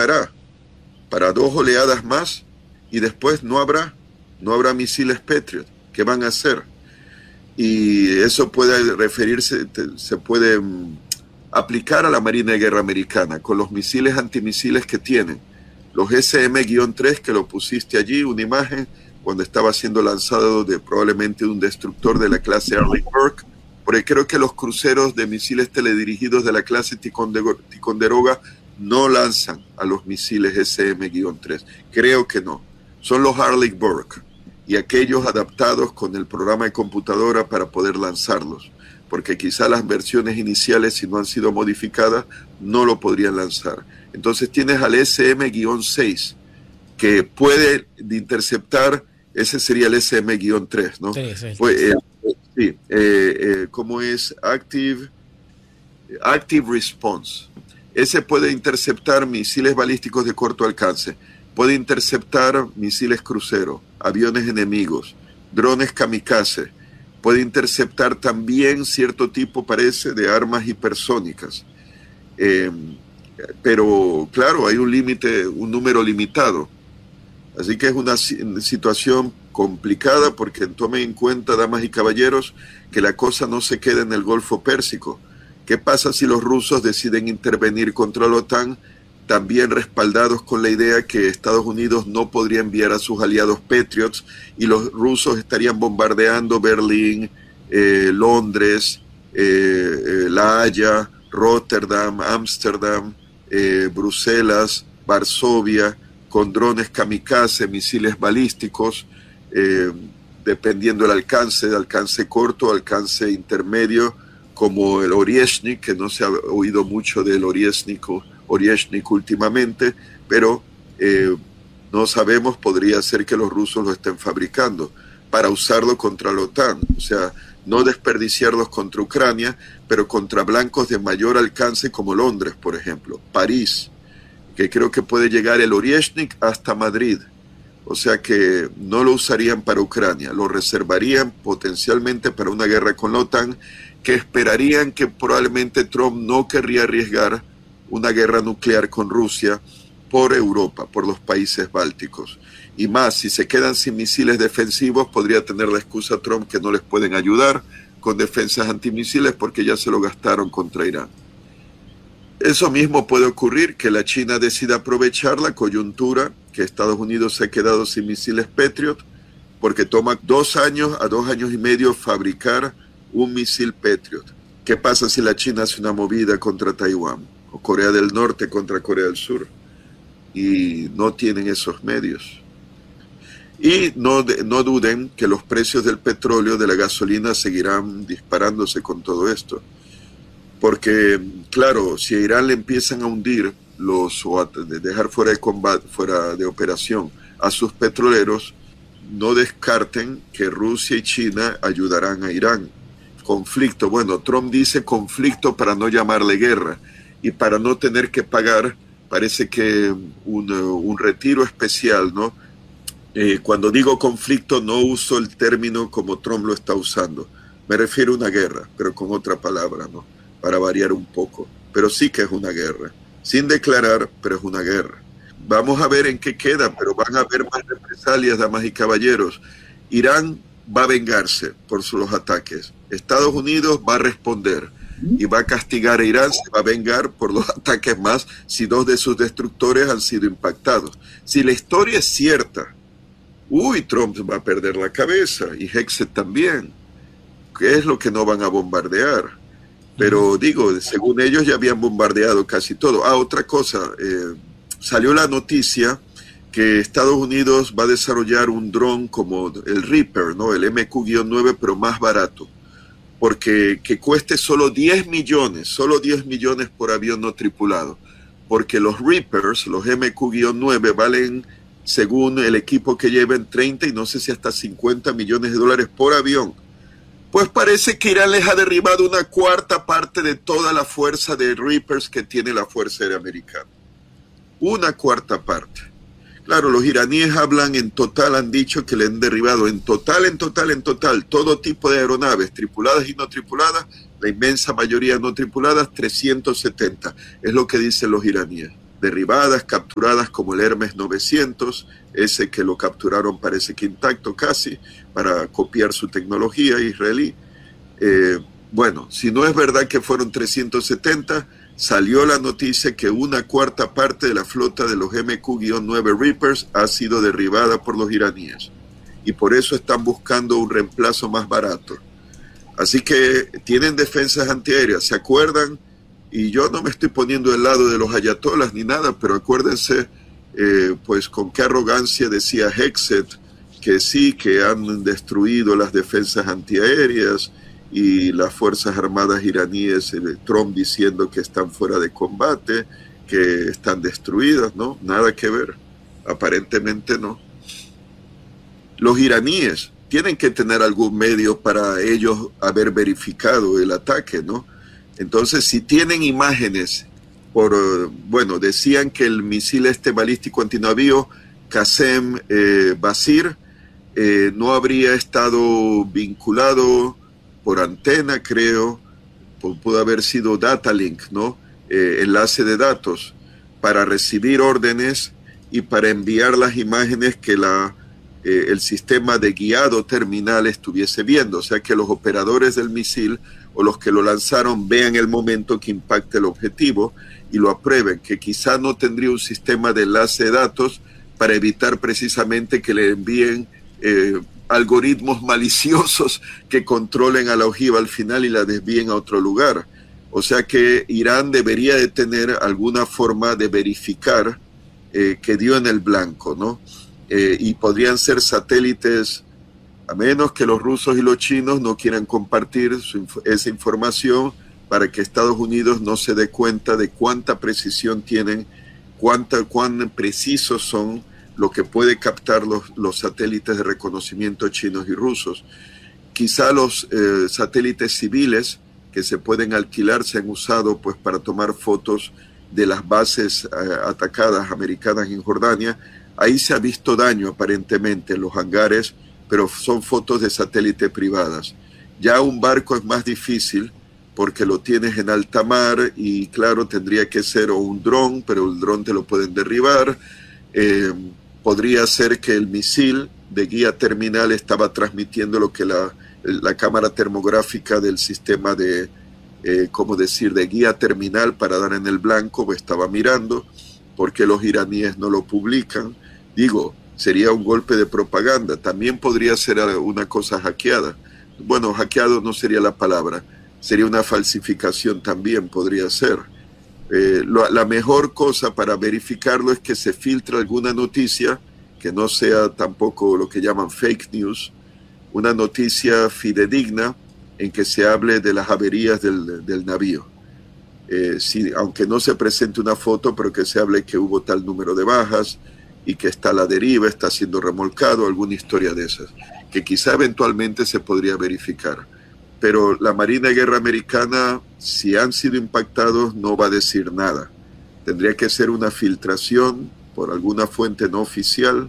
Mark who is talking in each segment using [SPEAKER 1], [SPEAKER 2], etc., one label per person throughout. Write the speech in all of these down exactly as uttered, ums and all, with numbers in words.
[SPEAKER 1] llegará para dos oleadas más y después no habrá, no habrá misiles Patriot. ¿Qué van a hacer? Y eso puede referirse, se puede um, aplicar a la Marina de Guerra Americana con los misiles antimisiles que tienen. Los S M tres, que lo pusiste allí, una imagen cuando estaba siendo lanzado de probablemente un destructor de la clase Arleigh Burke, porque creo que los cruceros de misiles teledirigidos de la clase Ticonderoga no lanzan a los misiles S M tres. Creo que no. Son los Arleigh Burke y aquellos adaptados con el programa de computadora para poder lanzarlos, porque quizá las versiones iniciales, si no han sido modificadas, no lo podrían lanzar. Entonces tienes al S M seis, que puede interceptar, ese sería el S M tres, ¿no?
[SPEAKER 2] Sí, sí,
[SPEAKER 1] pues, eh, sí eh, eh, ¿cómo es? Active, Active Response. Ese puede interceptar misiles balísticos de corto alcance, puede interceptar misiles crucero, aviones enemigos, drones kamikaze, puede interceptar también cierto tipo, parece, de armas hipersónicas. Eh, pero, claro, hay un límite, un número limitado. Así que es una situación complicada porque tomen en cuenta, damas y caballeros, que la cosa no se queda en el Golfo Pérsico. ¿Qué pasa si los rusos deciden intervenir contra la OTAN, también respaldados con la idea que Estados Unidos no podría enviar a sus aliados Patriots y los rusos estarían bombardeando Berlín, eh, Londres, eh, eh, La Haya, Rotterdam, Ámsterdam, eh, Bruselas, Varsovia, con drones kamikaze, misiles balísticos, eh, dependiendo del alcance, de alcance corto, alcance intermedio, como el Oryezhnik, que no se ha oído mucho del Oryezhnik, Oryezhnik últimamente, pero eh, no sabemos, podría ser que los rusos lo estén fabricando para usarlo contra la OTAN, o sea, no desperdiciarlos contra Ucrania, pero contra blancos de mayor alcance como Londres, por ejemplo, París, que creo que puede llegar el Oryezhnik hasta Madrid, o sea que no lo usarían para Ucrania, lo reservarían potencialmente para una guerra con la OTAN, que esperarían que probablemente Trump no querría arriesgar una guerra nuclear con Rusia por Europa, por los países bálticos. Y más, si se quedan sin misiles defensivos, podría tener la excusa Trump que no les pueden ayudar con defensas antimisiles porque ya se lo gastaron contra Irán. Eso mismo puede ocurrir, que la China decida aprovechar la coyuntura, que Estados Unidos se ha quedado sin misiles Patriot, porque toma dos años a dos años y medio fabricar un misil Patriot. ¿Qué pasa si la China hace una movida contra Taiwán? O Corea del Norte contra Corea del Sur. Y no tienen esos medios. Y no, no duden que los precios del petróleo, de la gasolina, seguirán disparándose con todo esto. Porque, claro, si a Irán le empiezan a hundir los, o a dejar fuera de combate, fuera de operación a sus petroleros, no descarten que Rusia y China ayudarán a Irán. Conflicto, bueno, Trump dice conflicto para no llamarle guerra y para no tener que pagar, parece que un, un retiro especial, ¿no? Eh, cuando digo conflicto no uso el término como Trump lo está usando, me refiero a una guerra, pero con otra palabra, ¿no? Para variar un poco, pero sí que es una guerra, sin declarar, pero es una guerra. Vamos a ver en qué queda, pero van a haber más represalias, damas y caballeros. Irán va a vengarse por sus ataques. Estados Unidos va a responder y va a castigar a Irán, se va a vengar por los ataques más si dos de sus destructores han sido impactados. Si la historia es cierta, uy, Trump va a perder la cabeza y Hexet también. ¿Qué es lo que no van a bombardear? Pero digo, según ellos ya habían bombardeado casi todo. Ah, otra cosa, eh, salió la noticia que Estados Unidos va a desarrollar un dron como el Reaper, ¿no? El M Q nueve, pero más barato. Porque que cueste solo diez millones, solo diez millones por avión no tripulado. Porque los Reapers, los M Q nueve, valen, según el equipo que lleven, treinta y no sé si hasta cincuenta millones de dólares por avión. Pues parece que Irán les ha derribado una cuarta parte de toda la fuerza de Reapers que tiene la Fuerza Aérea Americana. Una cuarta parte. Claro, los iraníes hablan en total, han dicho que le han derribado en total, en total, en total, todo tipo de aeronaves, tripuladas y no tripuladas, la inmensa mayoría no tripuladas, trescientos setenta, es lo que dicen los iraníes. derribadas, capturadas, como el Hermes novecientos, ese que lo capturaron parece que intacto casi, para copiar su tecnología israelí. Eh, bueno, si no es verdad que fueron trescientos setenta, salió la noticia que una cuarta parte de la flota de los M Q nueve Reapers ha sido derribada por los iraníes, y por eso están buscando un reemplazo más barato. Así que tienen defensas antiaéreas, ¿se acuerdan? Y yo no me estoy poniendo del lado de los ayatolas ni nada, pero acuérdense, eh, pues con qué arrogancia decía Hexet que sí, que han destruido las defensas antiaéreas, y las Fuerzas Armadas iraníes, eh, Trump diciendo que están fuera de combate, que están destruidas, ¿no? Nada que ver, aparentemente no. Los iraníes tienen que tener algún medio para ellos haber verificado el ataque, ¿no? Entonces, si tienen imágenes, por, bueno, decían que el misil este balístico antinavío, Qasem eh, Basir, eh, no habría estado vinculado por antena, creo, pudo haber sido data link, ¿no? Eh, enlace de datos, para recibir órdenes y para enviar las imágenes que la, eh, el sistema de guiado terminal estuviese viendo, o sea que los operadores del misil o los que lo lanzaron vean el momento que impacte el objetivo y lo aprueben, que quizá no tendría un sistema de enlace de datos para evitar precisamente que le envíen eh, algoritmos maliciosos que controlen a la ojiva al final y la desvíen a otro lugar. O sea que Irán debería de tener alguna forma de verificar eh, que dio en el blanco, ¿no? Eh, y podrían ser satélites, a menos que los rusos y los chinos no quieran compartir su, esa información, para que Estados Unidos no se dé cuenta de cuánta precisión tienen, cuánta, cuán precisos son lo que puede captar los, los satélites de reconocimiento chinos y rusos. Quizá los eh, satélites civiles que se pueden alquilar se han usado pues para tomar fotos de las bases eh, atacadas americanas en Jordania. Ahí se ha visto daño aparentemente en los hangares, pero son fotos de satélite privadas. Ya un barco es más difícil porque lo tienes en alta mar y claro, tendría que ser o un dron, pero el dron te lo pueden derribar. Eh, podría ser que el misil de guía terminal estaba transmitiendo lo que la, la cámara termográfica del sistema de, eh, ¿cómo decir?, de guía terminal para dar en el blanco, estaba mirando, porque los iraníes no lo publican. Digo, sería un golpe de propaganda. También podría ser una cosa hackeada. Bueno, hackeado no sería la palabra, sería una falsificación también, podría ser. Eh, lo, la mejor cosa para verificarlo es que se filtre alguna noticia que no sea tampoco lo que llaman fake news, una noticia fidedigna en que se hable de las averías del, del navío. Eh, si, aunque no se presente una foto, pero que se hable que hubo tal número de bajas y que está a la deriva, está siendo remolcado, alguna historia de esas, que quizá eventualmente se podría verificar. Pero la Marina de Guerra Americana, si han sido impactados, no va a decir nada. Tendría que ser una filtración por alguna fuente no oficial.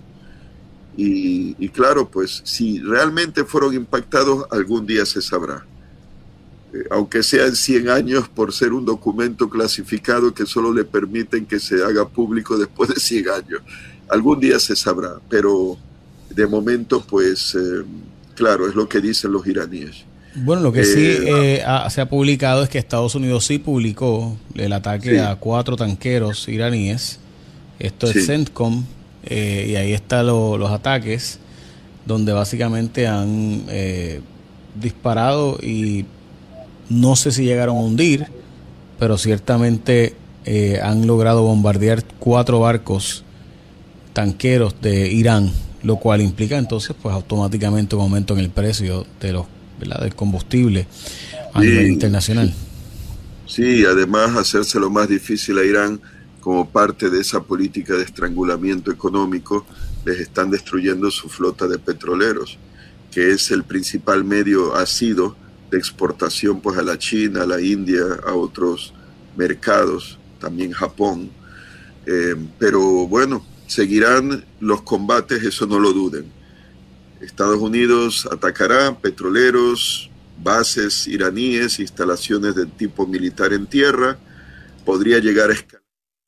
[SPEAKER 1] Y, y claro, pues si realmente fueron impactados, algún día se sabrá. Eh, aunque sean cien años por ser un documento clasificado que solo le permiten que se haga público después de cien años. Algún día se sabrá, pero de momento, pues, eh, claro, es lo que dicen los iraníes.
[SPEAKER 2] Bueno, lo que eh, sí eh, ha, se ha publicado es que Estados Unidos sí publicó el ataque sí. a cuatro tanqueros iraníes. Esto es sí. CENTCOM, eh, y ahí están lo, los ataques, donde básicamente han eh, disparado y no sé si llegaron a hundir, pero ciertamente eh, han logrado bombardear cuatro barcos tanqueros de Irán, lo cual implica entonces pues automáticamente un aumento en el precio de los ¿verdad? del combustible a sí, nivel internacional.
[SPEAKER 1] Sí, además hacérselo más difícil a Irán como parte de esa política de estrangulamiento económico, les están destruyendo su flota de petroleros, que es el principal medio, ha sido, de exportación pues a la China, a la India, a otros mercados, también Japón. Eh, pero bueno, seguirán los combates, eso no lo duden. Estados Unidos atacará petroleros, bases iraníes, instalaciones de tipo militar en tierra, podría llegar a escalar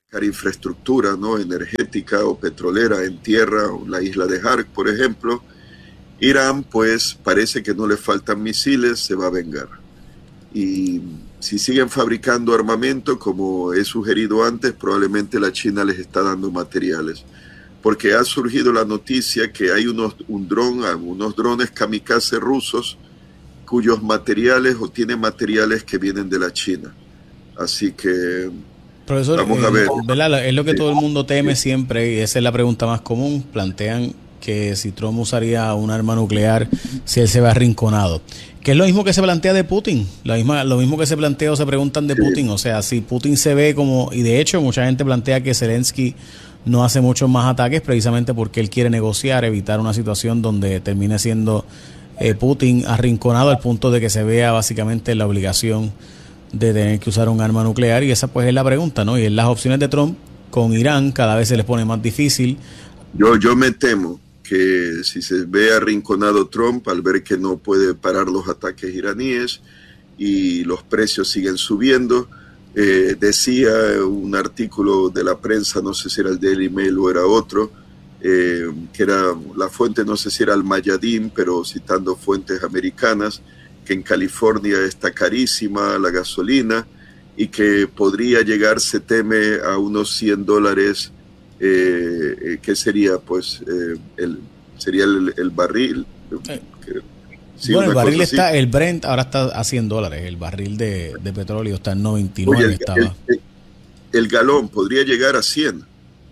[SPEAKER 1] infraestructura, ¿no?, energética o petrolera en tierra, o la isla de Hark, por ejemplo, Irán, pues parece que no le faltan misiles, se va a vengar. Y si siguen fabricando armamento, como he sugerido antes, probablemente la China les está dando materiales. Porque ha surgido la noticia que hay unos, un dron, unos drones kamikaze rusos cuyos materiales o tienen materiales que vienen de la China. Así que
[SPEAKER 2] Profesor,
[SPEAKER 1] vamos
[SPEAKER 2] eh,
[SPEAKER 1] a ver.
[SPEAKER 2] ¿verdad? Es lo que
[SPEAKER 1] sí.
[SPEAKER 2] todo el mundo teme siempre, y esa es la pregunta más común. Plantean que si Trump usaría un arma nuclear si él se ve arrinconado. Que es lo mismo que se plantea de Putin, lo mismo, lo mismo que se plantea o se preguntan de sí. Putin. O sea, si Putin se ve como... Y de hecho, mucha gente plantea que Zelensky no hace muchos más ataques precisamente porque él quiere negociar, evitar una situación donde termine siendo eh, Putin arrinconado al punto de que se vea básicamente la obligación de tener que usar un arma nuclear. Y esa pues es la pregunta, ¿no? Y en las opciones de Trump con Irán cada vez se les pone más difícil.
[SPEAKER 1] Yo, yo me temo que si se ve arrinconado Trump al ver que no puede parar los ataques iraníes y los precios siguen subiendo, eh, decía un artículo de la prensa, no sé si era el Daily Mail o era otro, eh, que era la fuente, no sé si era el Mayadin, pero citando fuentes americanas, que en California está carísima la gasolina y que podría llegar, se teme, a unos cien dólares. Eh, ¿Qué sería? Pues eh, el, sería el, el barril.
[SPEAKER 2] Eh,
[SPEAKER 1] que, sí,
[SPEAKER 2] bueno, el barril está, el Brent ahora está a cien dólares, el barril de, de petróleo está en noventa y nueve.
[SPEAKER 1] Oye, el,
[SPEAKER 2] estaba.
[SPEAKER 1] El, el, el galón podría llegar a cien.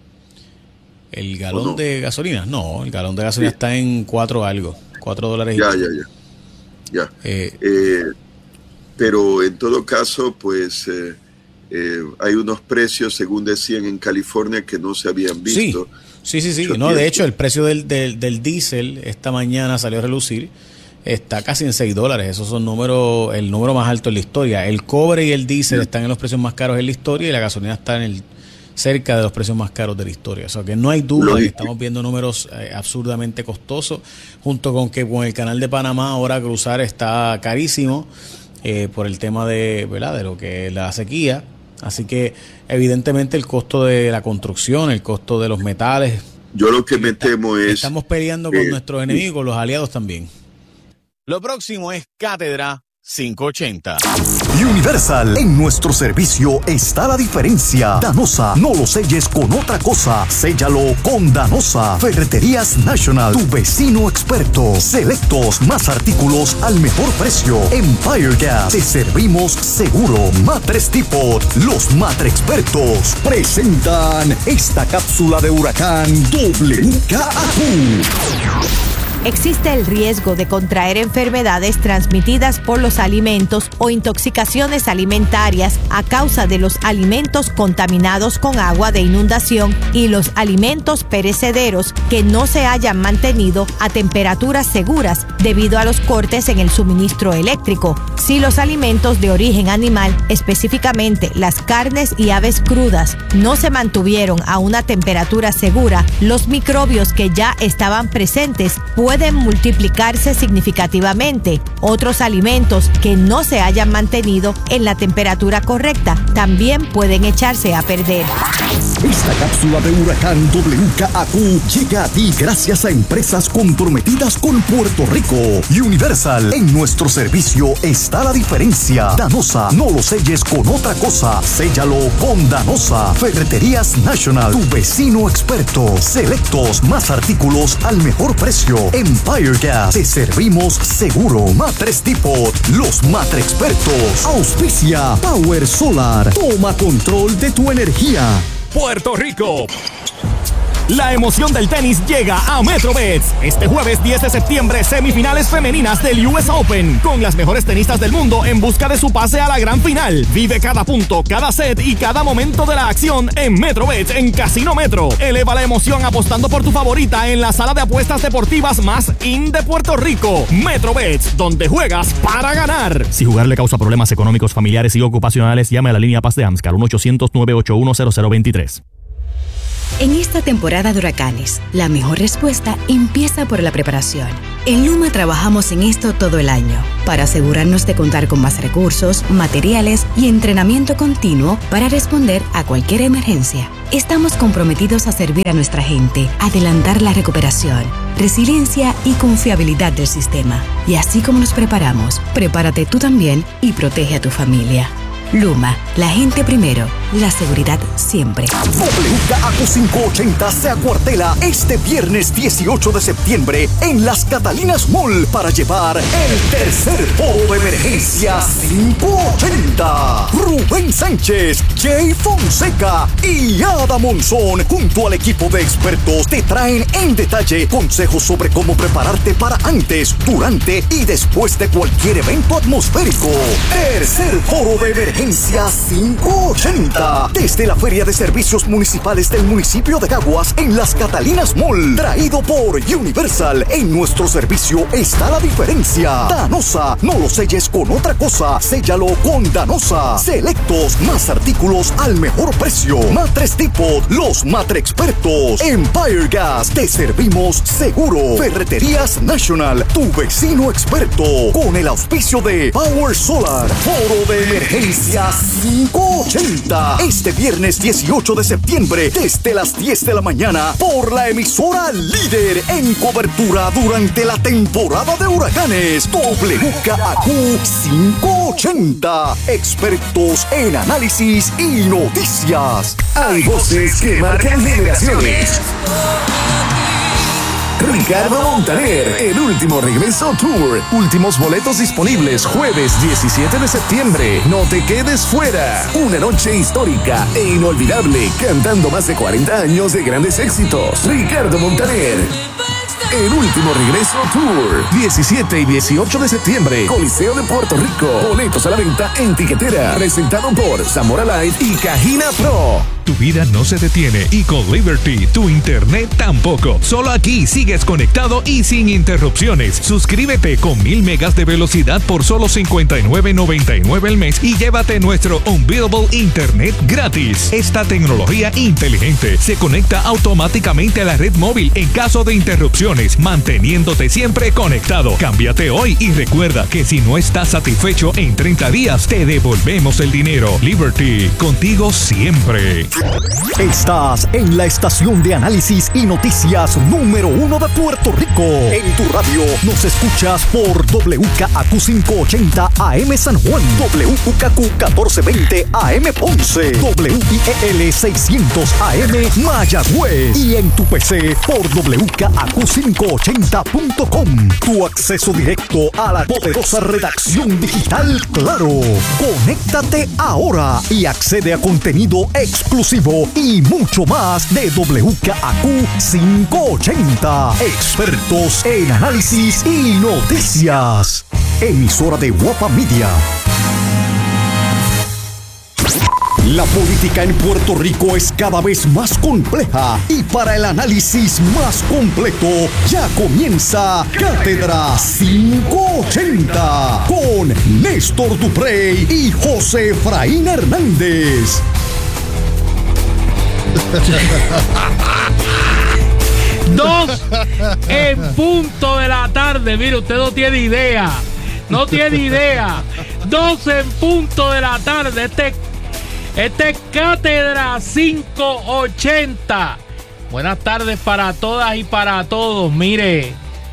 [SPEAKER 2] ¿El galón no? de gasolina? No, el galón de gasolina sí. está en cuatro algo, cuatro dólares.
[SPEAKER 1] Ya, y ya, ya. ya. Eh, eh, pero en todo caso, pues... Eh, Eh, hay unos precios, según decían en California, que no se habían visto.
[SPEAKER 2] Sí, sí, sí. sí. No, de hecho, el precio del, del, del diésel esta mañana salió a relucir. Está casi en seis dólares. Esos son números, el número más alto en la historia. El cobre y el diésel sí. están en los precios más caros en la historia y la gasolina está en el cerca de los precios más caros de la historia. O sea que no hay duda que estamos viendo números eh, absurdamente costosos, junto con que con el canal de Panamá ahora cruzar está carísimo eh, por el tema de, ¿verdad?, de lo que es la sequía. Así que evidentemente el costo de la construcción, el costo de los metales.
[SPEAKER 1] Yo lo que me temo es...
[SPEAKER 2] Estamos peleando con eh, nuestros enemigos, los aliados también. Lo próximo es Cátedra quinientos ochenta.
[SPEAKER 3] Universal, en nuestro servicio está la diferencia. Danosa, no lo selles con otra cosa, séllalo con Danosa. Ferreterías National, tu vecino experto. Selectos, más artículos al mejor precio. Empire Gas, te servimos seguro. Matres Tipot, los Matre Expertos presentan esta cápsula de huracán W K A Q.
[SPEAKER 4] Existe el riesgo de contraer enfermedades transmitidas por los alimentos o intoxicaciones alimentarias a causa de los alimentos contaminados con agua de inundación y los alimentos perecederos que no se hayan mantenido a temperaturas seguras debido a los cortes en el suministro eléctrico. Si los alimentos de origen animal, específicamente las carnes y aves crudas, no se mantuvieron a una temperatura segura, los microbios que ya estaban presentes pueden multiplicarse significativamente. Otros alimentos que no se hayan mantenido en la temperatura correcta también pueden echarse a perder.
[SPEAKER 3] Esta cápsula de huracán W K A Q llega a ti gracias a empresas comprometidas con Puerto Rico. Universal, en nuestro servicio está la diferencia. Danosa, no lo selles con otra cosa, séllalo con Danosa. Ferreterías National, tu vecino experto. Selectos, más artículos al mejor precio. Empire Gas, te servimos seguro. Matres Tipot, los Matre Expertos. Auspicia Power Solar, toma control de tu energía.
[SPEAKER 5] Puerto Rico. La emoción del tenis llega a MetroBets. Este jueves diez de septiembre, semifinales femeninas del U S Open, con las mejores tenistas del mundo en busca de su pase a la gran final. Vive cada punto, cada set y cada momento de la acción en MetroBets en Casino Metro. Eleva la emoción apostando por tu favorita en la sala de apuestas deportivas más in de Puerto Rico. MetroBets, donde juegas para ganar. Si jugar le causa problemas económicos, familiares y ocupacionales, llame a la línea Paz de AMSCAR uno ochocientos, nueve ocho uno, cero cero dos tres.
[SPEAKER 6] En esta temporada de huracanes, la mejor respuesta empieza por la preparación. En Luma trabajamos en esto todo el año, para asegurarnos de contar con más recursos, materiales y entrenamiento continuo para responder a cualquier emergencia. Estamos comprometidos a servir a nuestra gente, adelantar la recuperación, resiliencia y confiabilidad del sistema. Y así como nos preparamos, prepárate tú también y protege a tu familia. Luma, la gente primero, la seguridad siempre.
[SPEAKER 3] W K A Q quinientos ochenta se acuartela este viernes dieciocho de septiembre en Las Catalinas Mall para llevar el tercer foro de emergencia quinientos ochenta. Rubén Sánchez, Jay Fonseca y Ada Monzón junto al equipo de expertos te traen en detalle consejos sobre cómo prepararte para antes, durante y después de cualquier evento atmosférico. Tercer foro de emergencia quinientos ochenta desde la Feria de Servicios Municipales del municipio de Caguas en Las Catalinas Mall, traído por Universal. En nuestro servicio está la diferencia. Danosa, no lo selles con otra cosa, séllalo con Danosa. Selectos, más artículos al mejor precio. Matres Depot, los matre expertos. Empire Gas, te servimos seguro. Ferreterías National, tu vecino experto. Con el auspicio de Power Solar. Foro de emergencia quinientos ochenta este viernes dieciocho de septiembre desde las diez de la mañana por la emisora líder en cobertura durante la temporada de huracanes. W K A Q quinientos ochenta, expertos en análisis y noticias. Hay voces que marcan generaciones. Ricardo Montaner, el último regreso tour. Últimos boletos disponibles jueves diecisiete de septiembre. No te quedes fuera. Una noche histórica e inolvidable, cantando más de cuarenta años de grandes éxitos. Ricardo Montaner. El último regreso tour. diecisiete y dieciocho de septiembre. Coliseo de Puerto Rico. Boletos a la venta en Tiquetera. Presentado por Zamora Live y Cajina Pro.
[SPEAKER 7] Tu vida no se detiene y con Liberty tu internet tampoco. Solo aquí sigues conectado y sin interrupciones. Suscríbete con mil megas de velocidad por solo cincuenta y nueve noventa y nueve al mes y llévate nuestro Unbeatable Internet gratis. Esta tecnología inteligente se conecta automáticamente a la red móvil en caso de interrupciones, manteniéndote siempre conectado. Cámbiate hoy y recuerda que si no estás satisfecho en treinta días, te devolvemos el dinero. Liberty, contigo siempre.
[SPEAKER 3] Estás en la estación de análisis y noticias número uno de Puerto Rico. En tu radio nos escuchas por W K A Q quinientos ochenta A M San Juan, W K Q catorce veinte A M Ponce, W I E L seiscientos A M Mayagüez y en tu P C por W K A Q quinientos ochenta punto com. Tu acceso directo a la poderosa redacción digital Claro. Conéctate ahora y accede a contenido exclusivo y mucho más de W K A Q quinientos ochenta. Expertos en análisis y noticias. Emisora de Guapa Media. La política en Puerto Rico es cada vez más compleja y para el análisis más completo ya comienza Cátedra quinientos ochenta con Néstor Duprey y José Efraín Hernández.
[SPEAKER 8] Dos en punto de la tarde. Mire, usted no tiene idea. No tiene idea. Dos en punto de la tarde. Este, este es Cátedra quinientos ochenta. Buenas tardes para todas y para todos. Mire,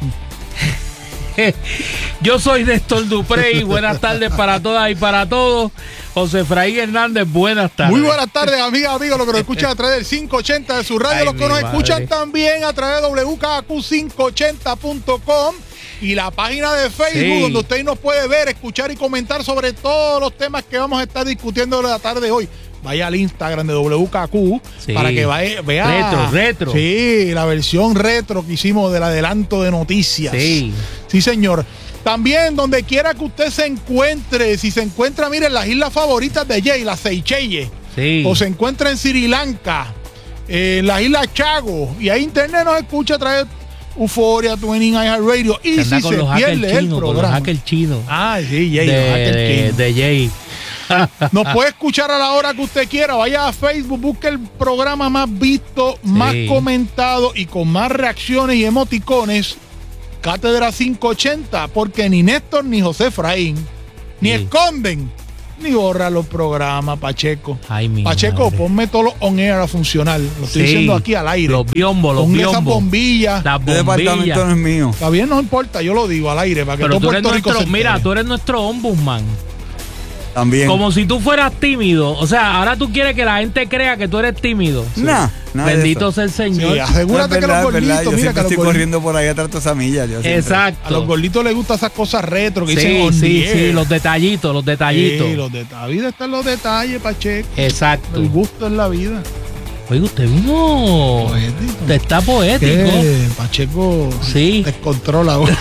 [SPEAKER 8] yo soy Néstor Duprey. Buenas tardes para todas y para todos. José Efraín Hernández, buenas tardes.
[SPEAKER 9] Muy buenas tardes, amigas, amigos, los que nos escuchan a través del quinientos ochenta de su radio, Ay, los que nos madre. escuchan también a través de W K A Q quinientos ochenta punto com y la página de Facebook, sí, donde usted nos puede ver, escuchar y comentar sobre todos los temas que vamos a estar discutiendo la tarde de hoy. Vaya al Instagram de W K Q, sí, para que vaya, vea.
[SPEAKER 8] Retro, retro.
[SPEAKER 9] Sí, la versión retro que hicimos del adelanto de noticias.
[SPEAKER 8] Sí.
[SPEAKER 9] Sí, señor. También, donde quiera que usted se encuentre, si se encuentra, miren, las islas favoritas de Jay, las Seychelles,
[SPEAKER 8] sí,
[SPEAKER 9] o se encuentra en Sri Lanka, eh, las islas Chagos, y ahí internet nos escucha a través de Euforia, Twinning, iHeartRadio, y si se pierde el programa.
[SPEAKER 8] Con los hackers chinos.
[SPEAKER 9] Ah, sí, Jay,
[SPEAKER 8] de,
[SPEAKER 9] los hackers chinos.
[SPEAKER 8] De, de Jay.
[SPEAKER 9] Nos puede escuchar a la hora que usted quiera. Vaya a Facebook, busque el programa más visto, sí. más comentado y con más reacciones y emoticones. Cátedra quinientos ochenta, porque ni Néstor ni José Efraín ni sí. esconden ni borran los programas, Pacheco.
[SPEAKER 8] Ay, mi
[SPEAKER 9] Pacheco,
[SPEAKER 8] madre.
[SPEAKER 9] ponme todo lo on air a funcionar. Lo estoy
[SPEAKER 8] sí.
[SPEAKER 9] diciendo aquí al aire.
[SPEAKER 8] Los biombos, los
[SPEAKER 9] Ponme
[SPEAKER 8] biombos.
[SPEAKER 9] esas bombillas.
[SPEAKER 8] Las
[SPEAKER 10] bombillas. El departamento no es mío.
[SPEAKER 9] Está bien, no importa, yo lo digo al aire para que
[SPEAKER 8] Pero
[SPEAKER 9] todo
[SPEAKER 8] tú eres
[SPEAKER 9] Puerto Rico
[SPEAKER 8] nuestro,
[SPEAKER 9] se
[SPEAKER 8] mira,
[SPEAKER 9] entere.
[SPEAKER 8] tú eres nuestro ombudsman.
[SPEAKER 10] También.
[SPEAKER 8] Como si tú fueras tímido. O sea, ahora tú quieres que la gente crea que tú eres tímido.
[SPEAKER 10] Sí. Nah,
[SPEAKER 8] bendito sea el Señor.
[SPEAKER 9] Sí, asegúrate
[SPEAKER 10] no,
[SPEAKER 9] que
[SPEAKER 10] verdad,
[SPEAKER 9] los gorditos,
[SPEAKER 10] yo
[SPEAKER 9] mira que
[SPEAKER 10] siempre
[SPEAKER 9] los
[SPEAKER 10] estoy
[SPEAKER 9] gorditos,
[SPEAKER 10] corriendo por ahí atrás de esa milla.
[SPEAKER 8] Exacto.
[SPEAKER 9] a los gorditos les gustan esas cosas retro que
[SPEAKER 8] sí,
[SPEAKER 9] dicen on
[SPEAKER 8] sí,
[SPEAKER 9] the
[SPEAKER 8] sí,
[SPEAKER 9] air.
[SPEAKER 8] los detallitos, los detallitos.
[SPEAKER 9] Sí, los detalles. La vida están los detalles, Pacheco.
[SPEAKER 8] Exacto.
[SPEAKER 9] El gusto en la vida.
[SPEAKER 8] Oye, usted vino.
[SPEAKER 9] Poético.
[SPEAKER 8] Te está poético.
[SPEAKER 9] ¿Qué? Pacheco
[SPEAKER 8] sí.
[SPEAKER 9] descontrola ahora.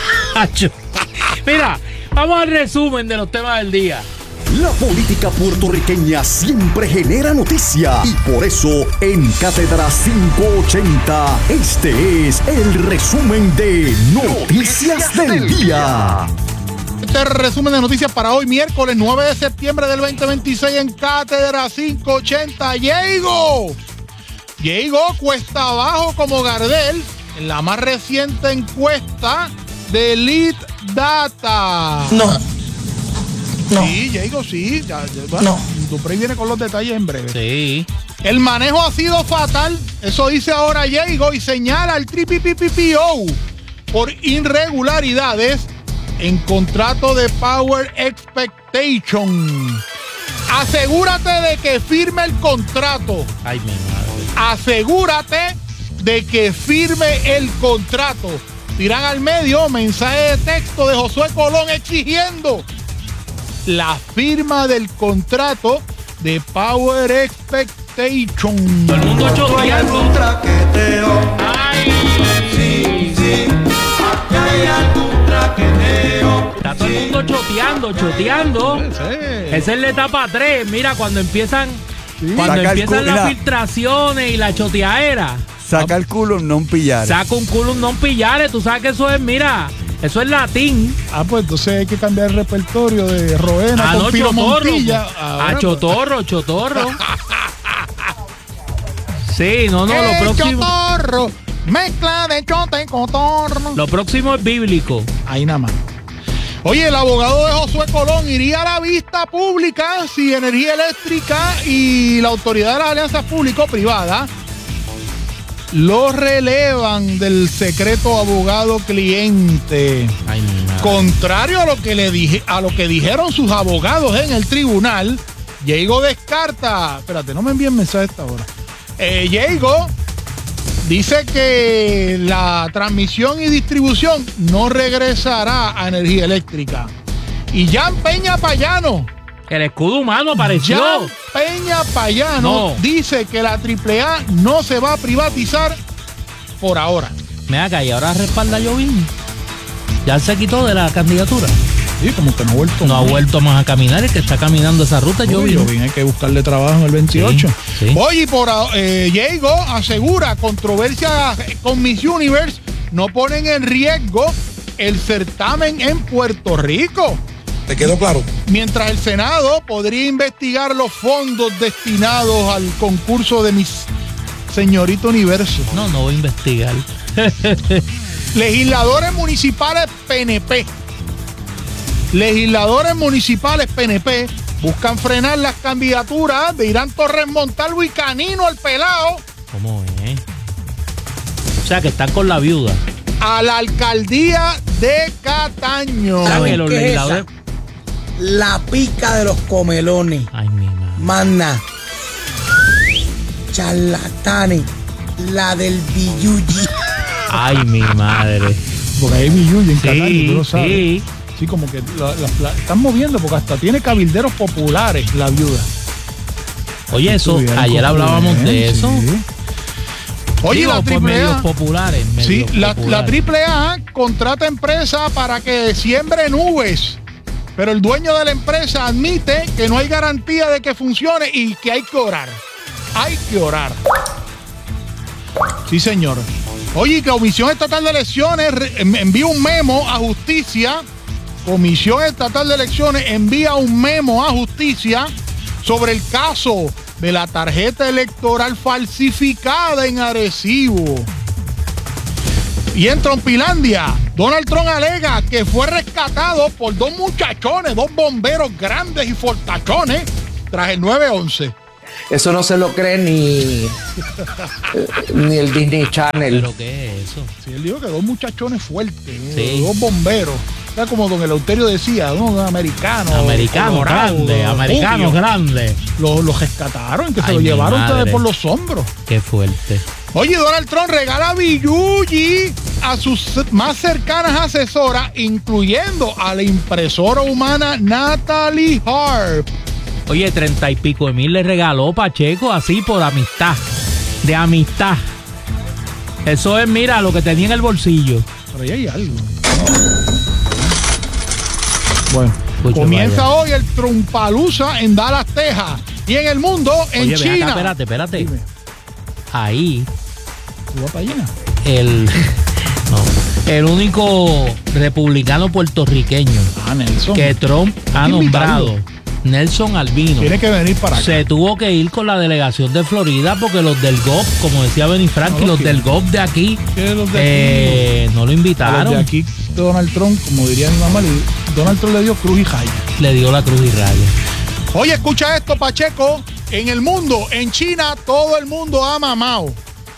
[SPEAKER 8] Mira, vamos al resumen de los temas del día.
[SPEAKER 3] La política puertorriqueña siempre genera noticia y por eso en Cátedra quinientos ochenta este es el resumen de Noticias del Día.
[SPEAKER 9] Este es el resumen de noticias para hoy, miércoles nueve de septiembre del veinte veintiséis en Cátedra quinientos ochenta. Llegó. Llegó cuesta abajo como Gardel en la más reciente encuesta de Lead Data.
[SPEAKER 11] No. No.
[SPEAKER 9] Sí, Diego, sí. Ya, ya, bueno,
[SPEAKER 11] no.
[SPEAKER 9] Duprey viene con los detalles en breve.
[SPEAKER 8] Sí.
[SPEAKER 9] El manejo ha sido fatal. Eso dice ahora Diego y señala al P P P O por irregularidades en contrato de Power Expectation. Asegúrate de que firme el contrato.
[SPEAKER 8] Ay, mi madre.
[SPEAKER 9] Asegúrate de que firme el contrato. Tiran al medio mensaje de texto de Josué Colón exigiendo la firma del contrato de Power Expectation.
[SPEAKER 8] Todo el mundo choteando.
[SPEAKER 11] Un traqueteo.
[SPEAKER 8] Ay,
[SPEAKER 11] sí, sí. Aquí hay algún traqueteo.
[SPEAKER 8] está todo el mundo choteando, choteando.
[SPEAKER 9] Sí, sí.
[SPEAKER 8] Esa es la etapa tres. Mira, cuando empiezan, sí. cuando
[SPEAKER 10] Saca
[SPEAKER 8] empiezan
[SPEAKER 10] el
[SPEAKER 8] las
[SPEAKER 10] culo,
[SPEAKER 8] filtraciones y la choteadera.
[SPEAKER 10] Saca el culo, no pillar.
[SPEAKER 8] Saca un culo, no pillare. Tú sabes que eso es, mira, eso es latín.
[SPEAKER 9] Ah, pues entonces hay que cambiar el repertorio de Roena
[SPEAKER 8] Ah,
[SPEAKER 9] con
[SPEAKER 8] no,
[SPEAKER 9] Piro
[SPEAKER 8] chotorro.
[SPEAKER 9] Montilla.
[SPEAKER 8] A
[SPEAKER 9] Ahora,
[SPEAKER 8] chotorro, chotorro. Sí, no, no,
[SPEAKER 9] el
[SPEAKER 8] lo próximo.
[SPEAKER 9] chotorro, mezcla de chota y cotorro.
[SPEAKER 8] Lo próximo es bíblico.
[SPEAKER 9] Ahí nada más. Oye, el abogado de Josué Colón iría a la vista pública si Energía Eléctrica y la Autoridad de las Alianzas Público-Privadas lo relevan del secreto abogado-cliente.
[SPEAKER 8] Ay, mi madre.
[SPEAKER 9] Contrario a lo que le dije, a lo que dijeron sus abogados en el tribunal, Diego descarta. Espérate, no me envíen mensaje a esta hora. Eh, Diego dice que la transmisión y distribución no regresará a Energía Eléctrica. Y Jan Peña Payano.
[SPEAKER 8] El escudo humano apareció.
[SPEAKER 9] Jan Peña Payano
[SPEAKER 8] No.
[SPEAKER 9] dice que la triple A no se va a privatizar por ahora.
[SPEAKER 8] Me haga y ahora respalda a Jovín. Ya se quitó de la candidatura.
[SPEAKER 9] Sí, como que no ha vuelto.
[SPEAKER 8] No ha vuelto más a caminar. El que está caminando esa ruta, Jovín.
[SPEAKER 9] Jovín, hay que buscarle trabajo en el veintiocho.
[SPEAKER 8] Sí, sí.
[SPEAKER 9] Oye, por eh, Diego asegura controversia con Miss Universe no ponen en riesgo el certamen en Puerto Rico.
[SPEAKER 11] ¿Te quedó claro?
[SPEAKER 9] Mientras el Senado podría investigar los fondos destinados al concurso de Miss Señorita Universo.
[SPEAKER 8] No, no voy a investigar.
[SPEAKER 9] Legisladores municipales P N P. Legisladores municipales P N P buscan frenar las candidaturas de Irán Torres Montalvo y Canino al Pelao
[SPEAKER 8] ¿Cómo es? O sea, que están con la viuda.
[SPEAKER 9] a la alcaldía de Cataño.
[SPEAKER 8] O sea, que
[SPEAKER 11] ¿Saben
[SPEAKER 8] los
[SPEAKER 11] qué es
[SPEAKER 8] legisladores.
[SPEAKER 11] esa? La pica de los comelones.
[SPEAKER 8] Ay, mi madre.
[SPEAKER 11] Manda. Charlatanes. La del billuyi.
[SPEAKER 8] Ay, mi madre.
[SPEAKER 9] Porque hay millones en
[SPEAKER 8] Sí,
[SPEAKER 9] Cataño, tú lo sabes.
[SPEAKER 8] sí.
[SPEAKER 9] Sí, como que la, la- la están moviendo porque hasta tiene cabilderos populares la viuda.
[SPEAKER 8] Oye, eso,
[SPEAKER 9] Estuvieron
[SPEAKER 8] ayer
[SPEAKER 9] con-
[SPEAKER 8] hablábamos de
[SPEAKER 9] Sí.
[SPEAKER 8] eso.
[SPEAKER 9] Oye,
[SPEAKER 8] Digo,
[SPEAKER 9] la
[SPEAKER 8] por
[SPEAKER 9] triple
[SPEAKER 8] medios
[SPEAKER 9] A.
[SPEAKER 8] populares.
[SPEAKER 9] Sí,
[SPEAKER 8] medios
[SPEAKER 9] la, la
[SPEAKER 8] populares.
[SPEAKER 9] triple A contrata empresa para que siembre nubes, pero el dueño de la empresa admite que no hay garantía de que funcione y que hay que orar. Hay que orar. Sí, señor. Oye, que Comisión Estatal de Elecciones re- envía un memo a Justicia Comisión Estatal de Elecciones envía un memo a justicia sobre el caso de la tarjeta electoral falsificada en Arecibo. Y en Trompilandia, Donald Trump alega que fue rescatado por dos muchachones, dos bomberos grandes y fortachones tras el nueve once.
[SPEAKER 12] Eso no se lo cree ni, ni el Disney Channel.
[SPEAKER 8] ¿Pero qué es eso?
[SPEAKER 9] Sí, él dijo que dos muchachones fuertes,
[SPEAKER 8] sí.
[SPEAKER 9] Dos bomberos. Era como don Eleuterio decía, unos americanos.
[SPEAKER 8] Americanos grandes, americanos grandes.
[SPEAKER 9] Los, los rescataron, que
[SPEAKER 8] Ay,
[SPEAKER 9] se los llevaron
[SPEAKER 8] madre.
[SPEAKER 9] ustedes por los hombros.
[SPEAKER 8] Qué fuerte.
[SPEAKER 9] Oye, Donald Trump regala billuyi a sus más cercanas asesoras, incluyendo a la impresora humana Natalie Harp.
[SPEAKER 8] Oye, treinta y pico de mil le regaló Pacheco así por amistad. De amistad. Eso es, mira, lo que tenía en el bolsillo.
[SPEAKER 9] Pero ahí hay algo. Bueno,
[SPEAKER 8] Escucha,
[SPEAKER 9] comienza
[SPEAKER 8] vaya.
[SPEAKER 9] hoy el Trumpalooza en Dallas, Texas. Y en el mundo, en
[SPEAKER 8] Oye, ven
[SPEAKER 9] China.
[SPEAKER 8] acá, espérate, espérate.
[SPEAKER 9] Dime.
[SPEAKER 8] Ahí,
[SPEAKER 9] ¿Tú vas para allá?
[SPEAKER 8] el, no, el único republicano puertorriqueño
[SPEAKER 9] Ah, Nelson.
[SPEAKER 8] que Trump ha
[SPEAKER 9] Hay que
[SPEAKER 8] nombrado,
[SPEAKER 9] invitarlo.
[SPEAKER 8] Nelson Albino,
[SPEAKER 9] Tiene que venir para acá.
[SPEAKER 8] se tuvo que ir con la delegación de Florida porque los del G O P, como decía Benny Frank,
[SPEAKER 9] No
[SPEAKER 8] los
[SPEAKER 9] lo
[SPEAKER 8] del G O P de aquí,
[SPEAKER 9] ¿Qué los de
[SPEAKER 8] eh, no lo
[SPEAKER 9] A los de
[SPEAKER 8] invitaron.
[SPEAKER 9] aquí, Donald Trump, como diría mi mamá, le- Donald Trump le dio cruz y raya.
[SPEAKER 8] Le dio la cruz y raya.
[SPEAKER 9] Oye, escucha esto, Pacheco. En el mundo, en China, todo el mundo ama a Mao.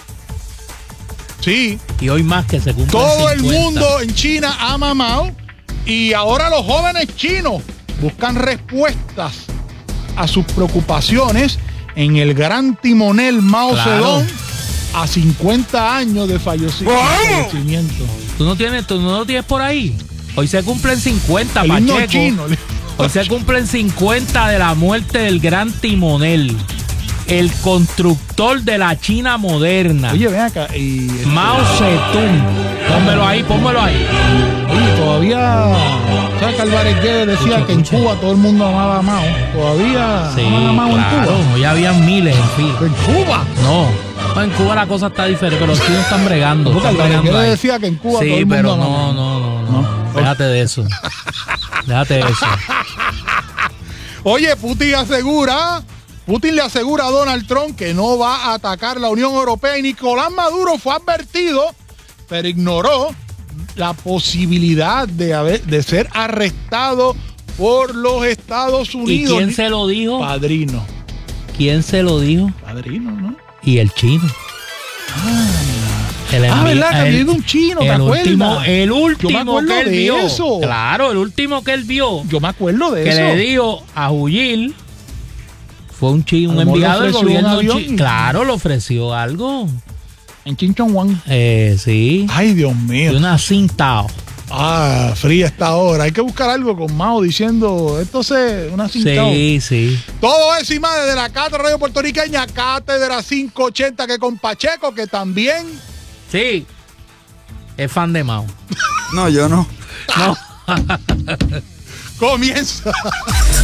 [SPEAKER 9] Sí,
[SPEAKER 8] Y hoy más que se cumplen
[SPEAKER 9] todo el
[SPEAKER 8] cincuenta.
[SPEAKER 9] mundo en China ama a Mao. Y ahora los jóvenes chinos buscan respuestas a sus preocupaciones en el gran timonel Mao
[SPEAKER 8] Claro.
[SPEAKER 9] Zedong a cincuenta años de falleci- fallecimiento.
[SPEAKER 8] ¿Tú no tienes, tú no lo tienes por ahí? Hoy se cumplen cincuenta,
[SPEAKER 9] El himno
[SPEAKER 8] Pacheco.
[SPEAKER 9] chino.
[SPEAKER 8] Hoy se cumplen cincuenta de la muerte del gran timonel, el constructor de la China moderna,
[SPEAKER 9] Oye, ven acá. Y, este,
[SPEAKER 8] Mao Zedong. Pónmelo ahí, pónmelo ahí.
[SPEAKER 9] Oye, todavía, ¿sabes que Álvarez Guedes decía
[SPEAKER 8] Escucha,
[SPEAKER 9] que en
[SPEAKER 8] escucha.
[SPEAKER 9] Cuba todo el mundo amaba a Mao? Todavía
[SPEAKER 8] Sí,
[SPEAKER 9] aman a Mao en
[SPEAKER 8] claro.
[SPEAKER 9] Cuba.
[SPEAKER 8] Hoy habían miles en fila.
[SPEAKER 9] En Cuba.
[SPEAKER 8] No, no, en Cuba la cosa está diferente, pero los chinos están bregando.
[SPEAKER 9] Porque
[SPEAKER 8] Están
[SPEAKER 9] Álvarez
[SPEAKER 8] bregando
[SPEAKER 9] Guedes
[SPEAKER 8] ahí.
[SPEAKER 9] decía que en Cuba
[SPEAKER 8] Sí,
[SPEAKER 9] todo el mundo
[SPEAKER 8] pero
[SPEAKER 9] amaba a
[SPEAKER 8] no,
[SPEAKER 9] Mao.
[SPEAKER 8] no, no, no.
[SPEAKER 9] No.
[SPEAKER 8] Déjate de eso. Déjate de eso.
[SPEAKER 9] Oye, Putin asegura, Putin le asegura a Donald Trump que no va a atacar la Unión Europea y Nicolás Maduro fue advertido, pero ignoró la posibilidad de, haber, de ser arrestado por los Estados
[SPEAKER 8] ¿Y
[SPEAKER 9] Unidos.
[SPEAKER 8] quién se lo dijo?
[SPEAKER 9] Padrino.
[SPEAKER 8] ¿Quién se lo dijo?
[SPEAKER 9] Padrino, ¿no?
[SPEAKER 8] Y el chino. El
[SPEAKER 9] Ah,
[SPEAKER 8] envi-
[SPEAKER 9] ¿verdad? Que
[SPEAKER 8] el-
[SPEAKER 9] había ido un chino, ¿te
[SPEAKER 8] el
[SPEAKER 9] acuerdas?
[SPEAKER 8] último, el último
[SPEAKER 9] Yo me acuerdo
[SPEAKER 8] que él
[SPEAKER 9] de
[SPEAKER 8] vio.
[SPEAKER 9] eso.
[SPEAKER 8] Claro, el último que él vio.
[SPEAKER 9] Yo me acuerdo de
[SPEAKER 8] que
[SPEAKER 9] eso.
[SPEAKER 8] le dio a Huyil fue un chino, un
[SPEAKER 9] A lo mejor le
[SPEAKER 8] enviado del
[SPEAKER 9] ofreció un
[SPEAKER 8] gobierno
[SPEAKER 9] avión
[SPEAKER 8] chi-
[SPEAKER 9] y-
[SPEAKER 8] Claro, le ofreció algo.
[SPEAKER 9] En Chinchonguán.
[SPEAKER 8] Eh, sí.
[SPEAKER 9] Ay, Dios mío.
[SPEAKER 8] Y una cinta.
[SPEAKER 9] Ah, fría esta hora. Hay que buscar algo con Mao diciendo, esto se, una cinta.
[SPEAKER 8] Sí, sí.
[SPEAKER 9] Todo eso y más desde la Cátedra Radio Puertorriqueña, Cátedra quinientos ochenta, que con Pacheco, que también.
[SPEAKER 8] Sí. Es fan de Mao.
[SPEAKER 10] No, yo no.
[SPEAKER 8] No.
[SPEAKER 9] Comienza.